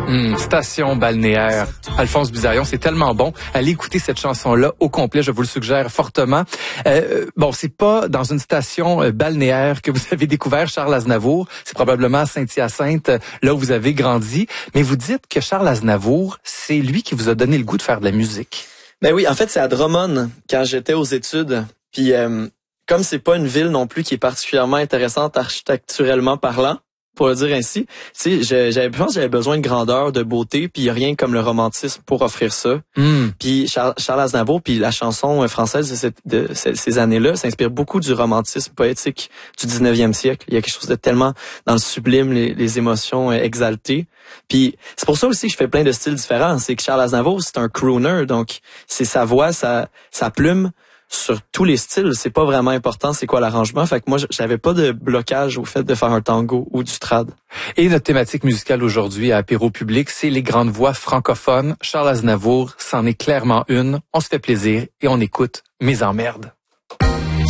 Station balnéaire. Alphonse Bizarion, c'est tellement bon. Allez écouter cette chanson-là au complet, je vous le suggère fortement. Bon, c'est pas dans une station balnéaire que vous avez découvert Charles Aznavour. C'est probablement à Saint-Hyacinthe, là où vous avez grandi. Mais vous dites que Charles Aznavour, c'est lui qui vous a donné le goût de faire de la musique. Ben oui, en fait, c'est à Drummond, quand j'étais aux études. Puis, comme c'est pas une ville non plus qui est particulièrement intéressante architecturellement parlant, pour le dire ainsi, tu sais, je pense que j'avais besoin de grandeur, de beauté, puis il y a rien comme le romantisme pour offrir ça. Puis Charles Aznavour, puis la chanson française de ces années-là s'inspire beaucoup du romantisme poétique du 19e siècle. Il y a quelque chose de tellement dans le sublime, les émotions exaltées. Puis c'est pour ça aussi que je fais plein de styles différents. C'est que Charles Aznavour, c'est un crooner, donc c'est sa voix, sa plume. Sur tous les styles, c'est pas vraiment important c'est quoi l'arrangement. Fait que moi, j'avais pas de blocage au fait de faire un tango ou du trad. Et notre thématique musicale aujourd'hui à Apéro Public, c'est les grandes voix francophones. Charles Aznavour, c'en est clairement une. On se fait plaisir et on écoute Mes emmerdes.